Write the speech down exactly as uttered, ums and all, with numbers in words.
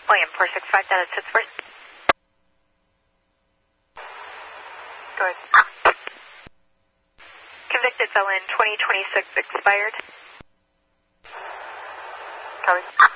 William four six five, that is Pittsburgh. Go ahead. Convicted felon twenty twenty-six expired. Copy.